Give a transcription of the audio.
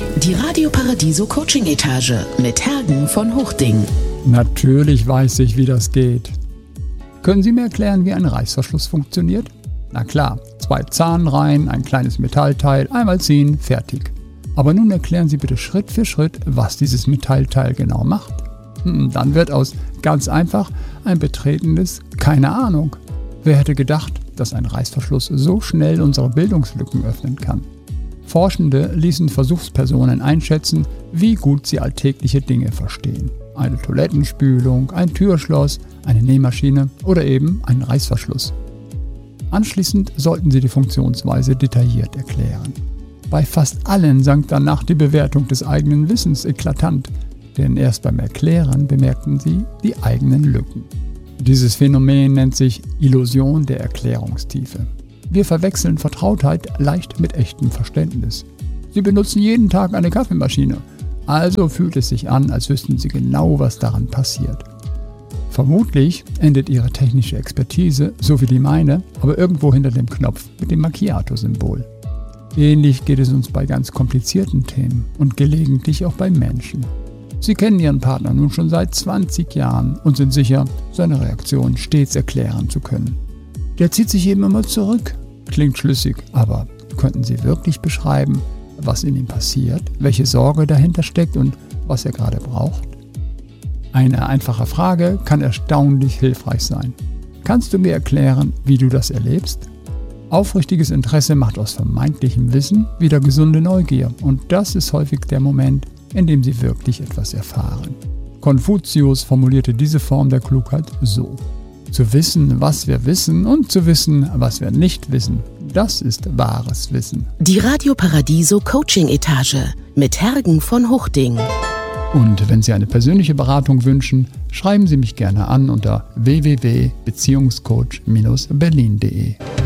Die Radio Paradiso Coaching Etage mit Hergen von Huchting. Natürlich weiß ich, wie das geht. Können Sie mir erklären, wie ein Reißverschluss funktioniert? Na klar, 2 Zahnreihen, ein kleines Metallteil, einmal ziehen, fertig. Aber nun erklären Sie bitte Schritt für Schritt, was dieses Metallteil genau macht. Dann wird aus ganz einfach ein betretenes keine Ahnung. Wer hätte gedacht, dass ein Reißverschluss so schnell unsere Bildungslücken öffnen kann? Forschende ließen Versuchspersonen einschätzen, wie gut sie alltägliche Dinge verstehen. Eine Toilettenspülung, ein Türschloss, eine Nähmaschine oder eben einen Reißverschluss. Anschließend sollten sie die Funktionsweise detailliert erklären. Bei fast allen sank danach die Bewertung des eigenen Wissens eklatant, denn erst beim Erklären bemerkten sie die eigenen Lücken. Dieses Phänomen nennt sich Illusion der Erklärungstiefe. Wir verwechseln Vertrautheit leicht mit echtem Verständnis. Sie benutzen jeden Tag eine Kaffeemaschine, also fühlt es sich an, als wüssten Sie genau, was daran passiert. Vermutlich endet Ihre technische Expertise, so wie die meine, aber irgendwo hinter dem Knopf mit dem Macchiato-Symbol. Ähnlich geht es uns bei ganz komplizierten Themen und gelegentlich auch bei Menschen. Sie kennen Ihren Partner nun schon seit 20 Jahren und sind sicher, seine Reaktion stets erklären zu können. Der zieht sich eben immer zurück. Klingt schlüssig, aber könnten Sie wirklich beschreiben, was in ihm passiert, welche Sorge dahinter steckt und was er gerade braucht? Eine einfache Frage kann erstaunlich hilfreich sein. Kannst du mir erklären, wie du das erlebst? Aufrichtiges Interesse macht aus vermeintlichem Wissen wieder gesunde Neugier und das ist häufig der Moment, in dem sie wirklich etwas erfahren. Konfuzius formulierte diese Form der Klugheit so: Zu wissen, was wir wissen und zu wissen, was wir nicht wissen, das ist wahres Wissen. Die Radio Paradiso Coaching Etage mit Hergen von Huchting. Und wenn Sie eine persönliche Beratung wünschen, schreiben Sie mich gerne an unter www.beziehungscoach-berlin.de.